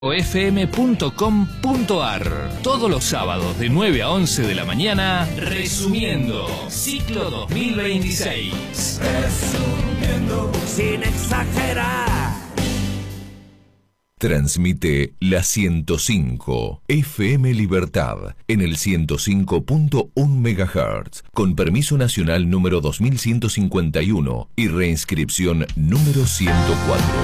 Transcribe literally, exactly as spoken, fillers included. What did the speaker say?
f m punto com punto a r. Todos los sábados de nueve a once de la mañana, resumiendo ciclo dos mil veintiséis. Resumiendo sin exagerar. Transmite la ciento cinco F M Libertad en el ciento cinco punto uno megahertz con permiso nacional número dos mil ciento cincuenta y uno y reinscripción número ciento cuatro.